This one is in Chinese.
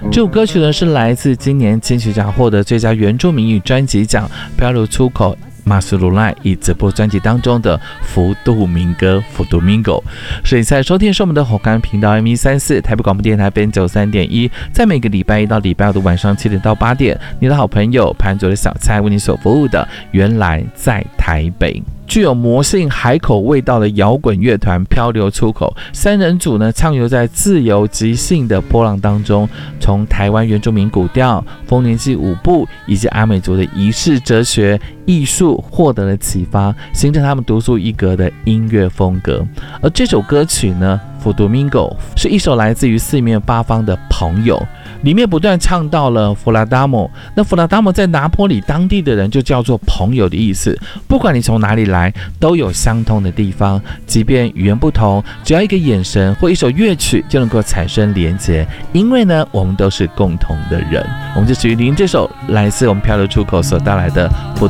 这首歌曲呢是来自今年金曲奖获得最佳原住民语专辑奖《漂流出口》马苏鲁赖以这部专辑当中的福度民歌福度民狗。所以在收听是我们的火干频道 M134 台北广播电台 FM93.1，在每个礼拜一到礼拜二的晚上7点到8点，你的好朋友潘卓的小菜为你所服务的原来在台北。具有魔性海口味道的摇滚乐团漂流出口三人组呢，畅游在自由即兴的波浪当中，从台湾原住民古调、丰年祭舞步以及阿美族的仪式哲学艺术获得了启发，形成他们独树一格的音乐风格。而这首歌曲呢，福都明狗是一首来自于四面八方的朋友，里面不断唱到了弗拉达摩。那弗拉达摩在拿坡里当地的人就叫做朋友的意思，不管你从哪里来都有相通的地方，即便语言不同，只要一个眼神或一首乐曲就能够产生连结，因为呢我们都是共同的人。我们就属于您这首来自我们漂流出口所带来的福